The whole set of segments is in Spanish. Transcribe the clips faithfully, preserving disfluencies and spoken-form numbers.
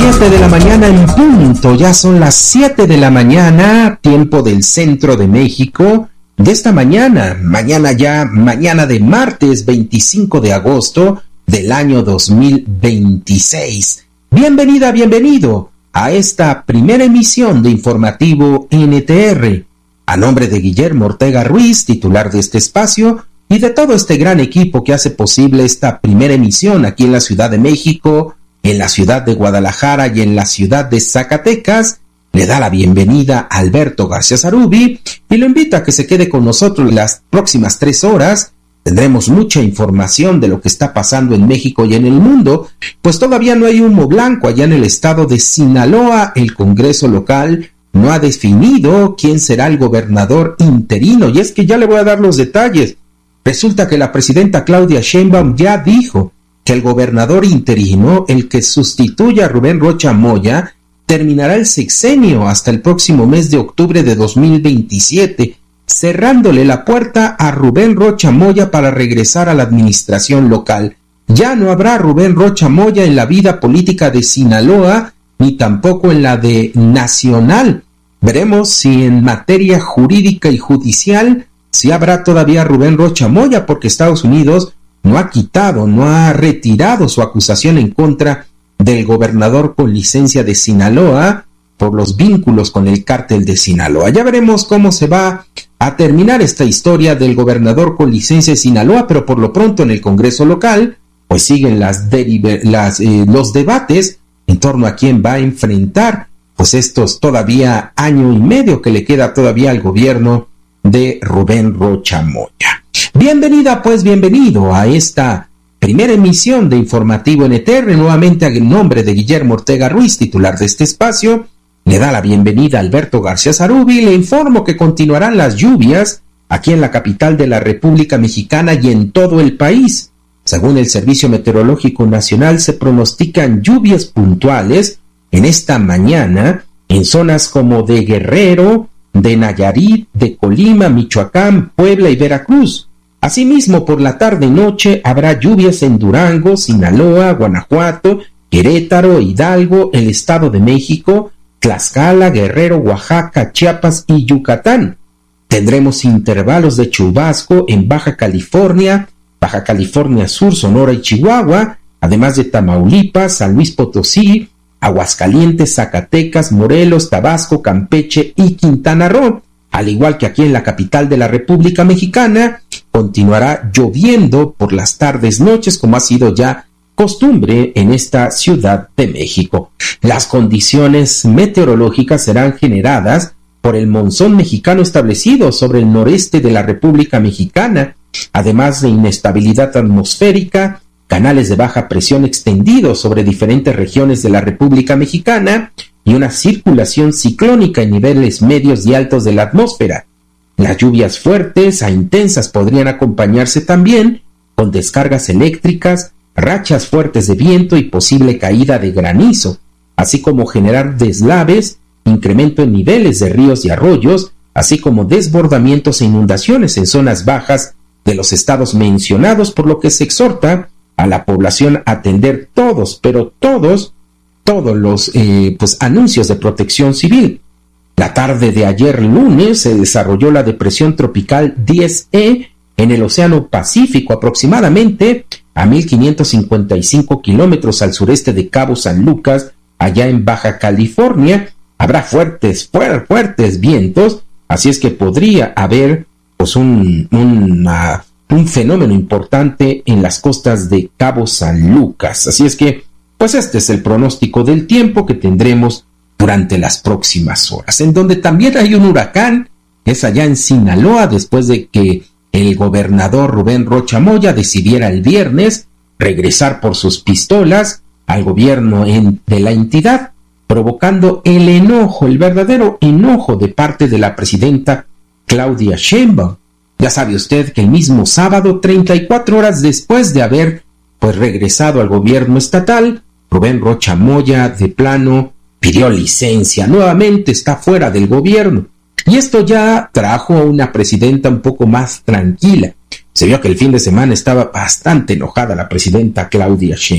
siete de la mañana en punto, ya son las siete de la mañana, tiempo del centro de México, de esta mañana, mañana ya, mañana de martes veinticinco de agosto del año dos mil veintiséis. Bienvenida, bienvenido a esta primera emisión de Informativo N T R. A nombre de Guillermo Ortega Ruiz, titular de este espacio, y de todo este gran equipo que hace posible esta primera emisión aquí en la Ciudad de México, en la ciudad de Guadalajara y en la ciudad de Zacatecas, le da la bienvenida a Alberto García Zarubi y lo invita a que se quede con nosotros las próximas tres horas. Tendremos mucha información de lo que está pasando en México y en el mundo, pues todavía no hay humo blanco allá en el estado de Sinaloa. El Congreso local no ha definido quién será el gobernador interino, y es que ya le voy a dar los detalles. Resulta que la presidenta Claudia Sheinbaum ya dijo que el gobernador interino, el que sustituya a Rubén Rocha Moya, terminará el sexenio hasta el próximo mes de octubre de dos mil veintisiete, cerrándole la puerta a Rubén Rocha Moya para regresar a la administración local. Ya no habrá Rubén Rocha Moya en la vida política de Sinaloa, ni tampoco en la de nacional. Veremos si en materia jurídica y judicial, si habrá todavía Rubén Rocha Moya, porque Estados Unidos no ha quitado, no ha retirado su acusación en contra del gobernador con licencia de Sinaloa por los vínculos con el cártel de Sinaloa. Ya veremos cómo se va a terminar esta historia del gobernador con licencia de Sinaloa, pero por lo pronto en el Congreso local pues siguen las, derive, las eh, los debates en torno a quién va a enfrentar pues estos todavía año y medio que le queda todavía al gobierno de Rubén Rocha Moya. Bienvenida, pues bienvenido a esta primera emisión de Informativo N T R, nuevamente en nombre de Guillermo Ortega Ruiz, titular de este espacio. Le da la bienvenida a Alberto García Zarubi. Le informo que continuarán las lluvias aquí en la capital de la República Mexicana y en todo el país. Según el Servicio Meteorológico Nacional, se pronostican lluvias puntuales en esta mañana en zonas como de Guerrero, de Nayarit, de Colima, Michoacán, Puebla y Veracruz. Asimismo, por la tarde y noche habrá lluvias en Durango, Sinaloa, Guanajuato, Querétaro, Hidalgo, el Estado de México, Tlaxcala, Guerrero, Oaxaca, Chiapas y Yucatán. Tendremos intervalos de chubasco en Baja California, Baja California Sur, Sonora y Chihuahua, además de Tamaulipas, San Luis Potosí, Aguascalientes, Zacatecas, Morelos, Tabasco, Campeche y Quintana Roo. Al igual que aquí en la capital de la República Mexicana, continuará lloviendo por las tardes, noches, como ha sido ya costumbre en esta Ciudad de México. Las condiciones meteorológicas serán generadas por el monzón mexicano establecido sobre el noreste de la República Mexicana, además de inestabilidad atmosférica, canales de baja presión extendidos sobre diferentes regiones de la República Mexicana y una circulación ciclónica en niveles medios y altos de la atmósfera. Las lluvias fuertes a intensas podrían acompañarse también con descargas eléctricas, rachas fuertes de viento y posible caída de granizo, así como generar deslaves, incremento en niveles de ríos y arroyos, así como desbordamientos e inundaciones en zonas bajas de los estados mencionados, por lo que se exhorta a la población a atender todos, pero todos, todos los eh, pues, anuncios de protección civil. La tarde de ayer lunes se desarrolló la depresión tropical diez E en el Océano Pacífico, aproximadamente a mil quinientos cincuenta y cinco kilómetros al sureste de Cabo San Lucas, allá en Baja California. Habrá fuertes, fuer, fuertes vientos, así es que podría haber pues, un, una, un fenómeno importante en las costas de Cabo San Lucas. Así es que, pues este es el pronóstico del tiempo que tendremos durante las próximas horas. En donde también hay un huracán, es allá en Sinaloa, después de que el gobernador Rubén Rocha Moya decidiera el viernes regresar por sus pistolas al gobierno en, de la entidad, provocando el enojo, el verdadero enojo de parte de la presidenta Claudia Sheinbaum. Ya sabe usted que el mismo sábado, treinta y cuatro horas después de haber pues regresado al gobierno estatal, Rubén Rocha Moya de plano pidió licencia, nuevamente está fuera del gobierno. Y esto ya trajo a una presidenta un poco más tranquila. Se vio que el fin de semana estaba bastante enojada la presidenta Claudia Sheinbaum.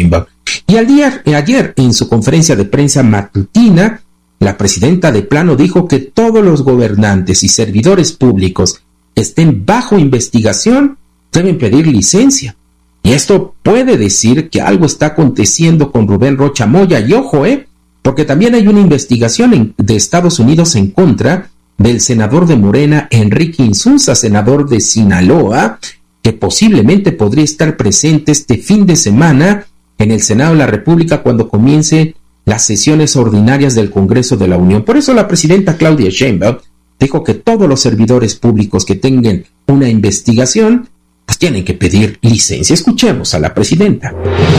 Y al día, ayer, en su conferencia de prensa matutina, la presidenta de plano dijo que todos los gobernantes y servidores públicos que estén bajo investigación deben pedir licencia. Y esto puede decir que algo está aconteciendo con Rubén Rocha Moya. Y ojo, eh, porque también hay una investigación en, de Estados Unidos en contra del senador de Morena, Enrique Insunza, senador de Sinaloa, que posiblemente podría estar presente este fin de semana en el Senado de la República cuando comiencen las sesiones ordinarias del Congreso de la Unión. Por eso la presidenta Claudia Sheinbaum dijo que todos los servidores públicos que tengan una investigación, pues tienen que pedir licencia. Escuchemos a la presidenta.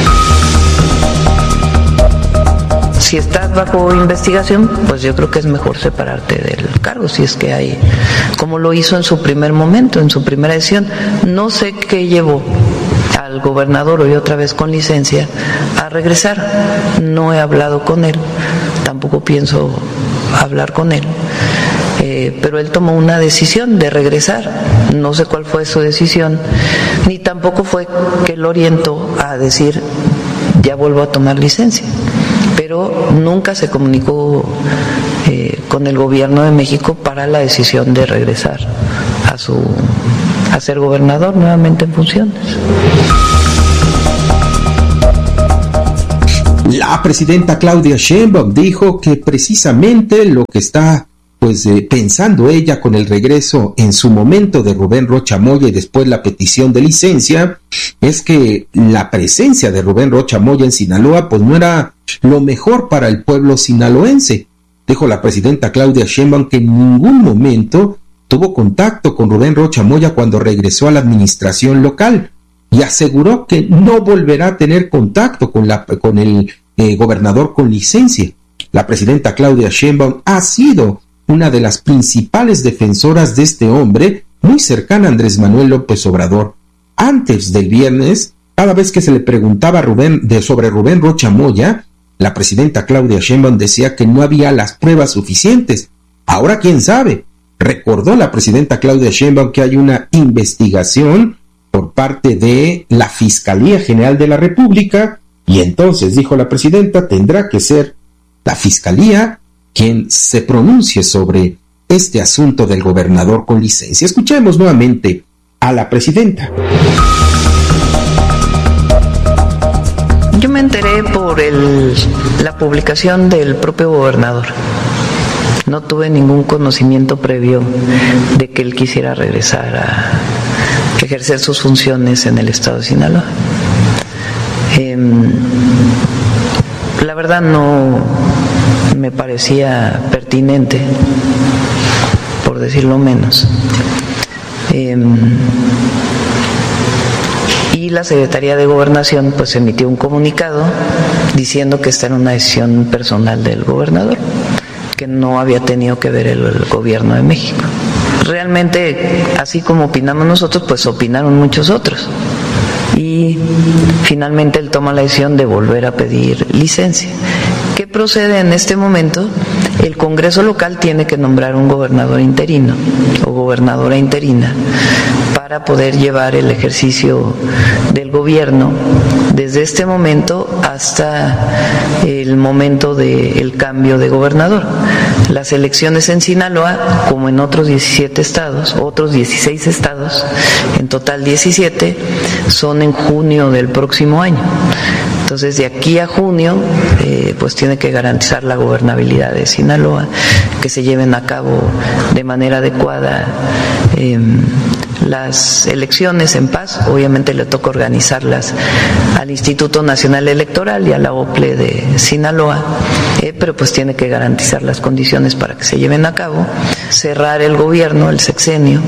Si estás bajo investigación, pues yo creo que es mejor separarte del cargo, si es que hay, como lo hizo en su primer momento, en su primera decisión. No sé qué llevó al gobernador, hoy otra vez con licencia, a regresar. No he hablado con él, tampoco pienso hablar con él, eh, pero él tomó una decisión de regresar. No sé cuál fue su decisión, ni tampoco fue que lo orientó a decir ya vuelvo a tomar licencia, pero nunca se comunicó eh, con el gobierno de México para la decisión de regresar a su a ser gobernador nuevamente en funciones. La presidenta Claudia Sheinbaum dijo que precisamente lo que está pues eh, pensando ella con el regreso en su momento de Rubén Rocha Moya y después la petición de licencia es que la presencia de Rubén Rocha Moya en Sinaloa pues no era lo mejor para el pueblo sinaloense. Dijo la presidenta Claudia Sheinbaum que en ningún momento tuvo contacto con Rubén Rocha Moya cuando regresó a la administración local y aseguró que no volverá a tener contacto con, la, con el eh, gobernador con licencia. La presidenta Claudia Sheinbaum ha sido una de las principales defensoras de este hombre, muy cercana a Andrés Manuel López Obrador. Antes del viernes, cada vez que se le preguntaba a Rubén, de, sobre Rubén Rocha Moya, la presidenta Claudia Sheinbaum decía que no había las pruebas suficientes. Ahora, ¿quién sabe? Recordó la presidenta Claudia Sheinbaum que hay una investigación por parte de la Fiscalía General de la República y entonces, dijo la presidenta, tendrá que ser la Fiscalía quien se pronuncie sobre este asunto del gobernador con licencia. Escuchemos nuevamente a la presidenta. Yo me enteré por el, la publicación del propio gobernador. No tuve ningún conocimiento previo de que él quisiera regresar a ejercer sus funciones en el estado de Sinaloa. Eh, la verdad no me parecía pertinente, por decirlo menos. Eh, y la Secretaría de Gobernación pues emitió un comunicado diciendo que esta era una decisión personal del gobernador, que no había tenido que ver el, el gobierno de México. Realmente, así como opinamos nosotros, pues opinaron muchos otros. Y finalmente él toma la decisión de volver a pedir licencia. ¿Qué procede en este momento? El Congreso local tiene que nombrar un gobernador interino o gobernadora interina para poder llevar el ejercicio del gobierno desde este momento hasta el momento del cambio de gobernador. Las elecciones en Sinaloa, como en otros diecisiete estados, otros dieciséis estados, en total diecisiete, son en junio del próximo año. Entonces, de aquí a junio, eh, pues tiene que garantizar la gobernabilidad de Sinaloa, que se lleven a cabo de manera adecuada eh, las elecciones en paz. Obviamente le toca organizarlas al Instituto Nacional Electoral y a la O P L E de Sinaloa, eh, pero pues tiene que garantizar las condiciones para que se lleven a cabo, cerrar el gobierno, el sexenio.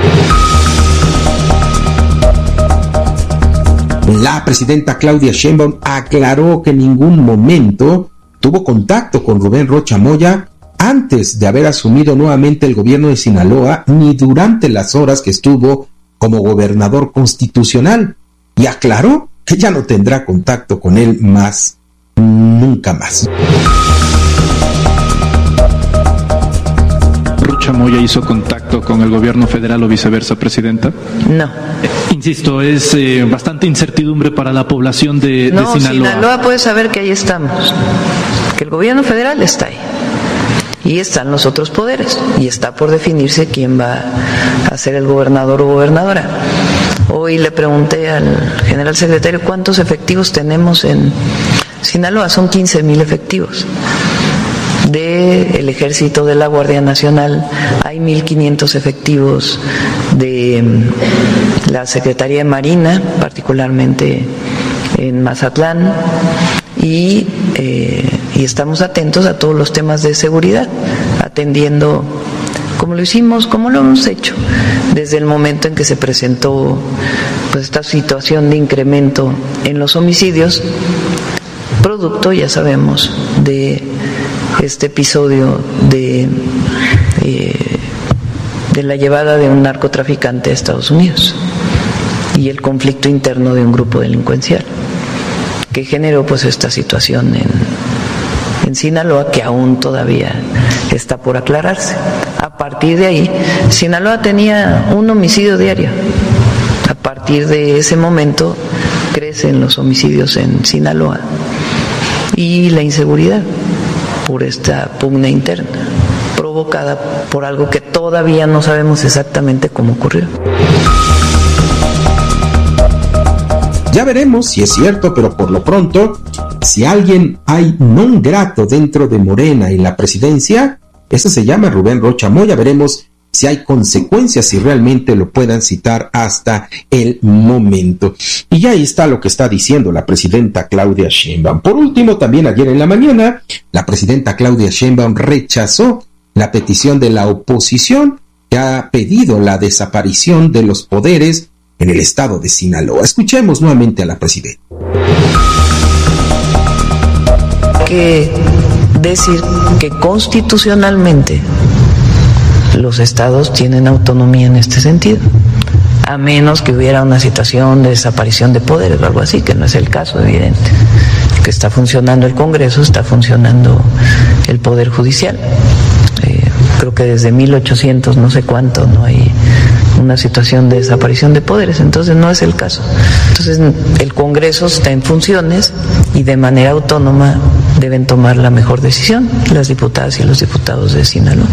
La presidenta Claudia Sheinbaum aclaró que en ningún momento tuvo contacto con Rubén Rocha Moya antes de haber asumido nuevamente el gobierno de Sinaloa, ni durante las horas que estuvo como gobernador constitucional, y aclaró que ya no tendrá contacto con él más, nunca más. Rocha Moya hizo contacto con el gobierno federal o viceversa, Presidenta? No. Eh, insisto, es eh, bastante incertidumbre para la población de, no, de Sinaloa. Sinaloa puede saber que ahí estamos, que el gobierno federal está ahí. Y están los otros poderes, y está por definirse quién va a ser el gobernador o gobernadora. Hoy le pregunté al general secretario cuántos efectivos tenemos en Sinaloa. Son quince mil efectivos. Del Ejército, de la Guardia Nacional, hay mil quinientos efectivos de la Secretaría de Marina, particularmente en Mazatlán, y, eh, y estamos atentos a todos los temas de seguridad, atendiendo como lo hicimos, como lo hemos hecho desde el momento en que se presentó pues esta situación de incremento en los homicidios, producto, ya sabemos, de este episodio de, eh, de la llevada de un narcotraficante a Estados Unidos y el conflicto interno de un grupo delincuencial que generó pues esta situación en, en Sinaloa, que aún todavía está por aclararse. A partir de ahí, Sinaloa tenía un homicidio diario. A partir de ese momento crecen los homicidios en Sinaloa y la inseguridad por esta pugna interna provocada por algo que todavía no sabemos exactamente cómo ocurrió. Ya veremos si es cierto, pero por lo pronto, si alguien hay non grato dentro de Morena y la presidencia, ese se llama Rubén Rocha Moya. Veremos si hay consecuencias, si realmente lo puedan citar hasta el momento. Y ya ahí está lo que está diciendo la presidenta Claudia Sheinbaum. Por último, también ayer en la mañana, la presidenta Claudia Sheinbaum rechazó la petición de la oposición que ha pedido la desaparición de los poderes en el estado de Sinaloa. Escuchemos nuevamente a la presidenta. Que decir que constitucionalmente los estados tienen autonomía en este sentido, a menos que hubiera una situación de desaparición de poderes o algo así, que no es el caso, evidente. Que está funcionando el Congreso, está funcionando el Poder Judicial. Eh, creo que desde mil ochocientos no sé cuánto no hay una situación de desaparición de poderes, entonces no es el caso. Entonces el Congreso está en funciones y de manera autónoma deben tomar la mejor decisión las diputadas y los diputados de Sinaloa.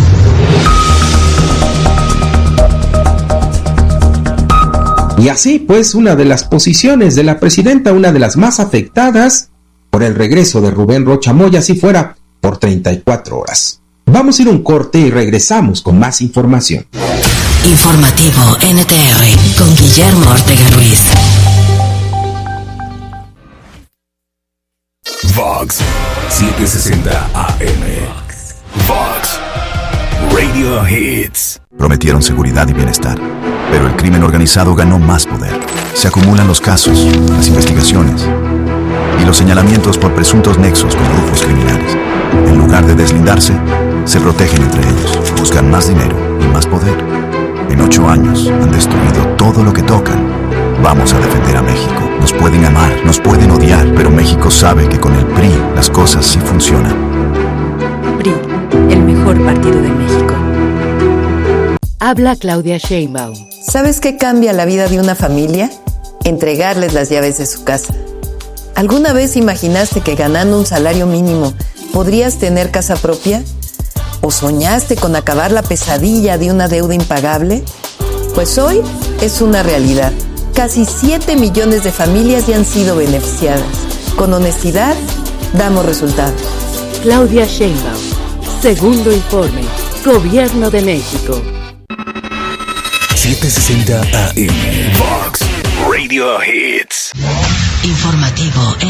Y así pues, una de las posiciones de la presidenta, una de las más afectadas por el regreso de Rubén Rocha Moya, si fuera por treinta y cuatro horas. Vamos a ir a un corte y regresamos con más información. Informativo N T R con Guillermo Ortega Ruiz. Vox setecientos sesenta A M. Vox Radio Hits. Prometieron seguridad y bienestar, pero el crimen organizado ganó más poder. Se acumulan los casos, las investigaciones y los señalamientos por presuntos nexos con grupos criminales. En lugar de deslindarse, se protegen entre ellos, buscan más dinero y más poder. En ocho años han destruido todo lo que tocan. Vamos a defender a México. Nos pueden amar, nos pueden odiar, pero México sabe que con el P R I las cosas sí funcionan. P R I, el mejor partido de México. Habla Claudia Sheinbaum. ¿Sabes qué cambia la vida de una familia? Entregarles las llaves de su casa. ¿Alguna vez imaginaste que ganando un salario mínimo podrías tener casa propia? ¿O soñaste con acabar la pesadilla de una deuda impagable? Pues hoy es una realidad. Casi siete millones de familias ya han sido beneficiadas. Con honestidad, damos resultados. Claudia Sheinbaum. Segundo informe. Gobierno de México. setecientos sesenta A M. Vox Radio Hits. Informativo N